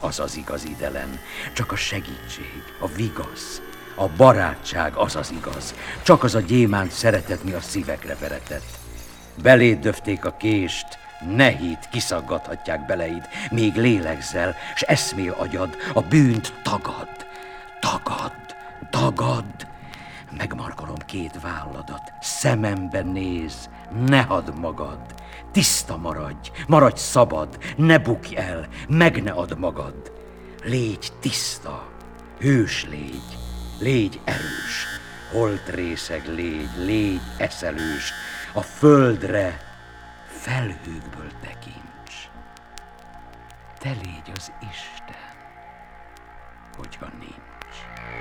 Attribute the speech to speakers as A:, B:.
A: az az igazi delen. Csak a segítség, a vigasz, a barátság az az igaz. Csak az a gyémánt szeretet, mi a szívekre veretett. Beléd döfték a kést, ne hidd, kiszaggathatják beleid, még lélegzel, s eszmél agyad, a bűnt tagad. Megmarkolom két válladat, szemembe néz, ne hadd magad. Tiszta maradj szabad, ne bukj el, meg ne add magad. Légy tiszta, hős légy erős, holtrészeg légy eszelős, a földre felhőkből tekints. Te légy az Isten, hogyha nincs.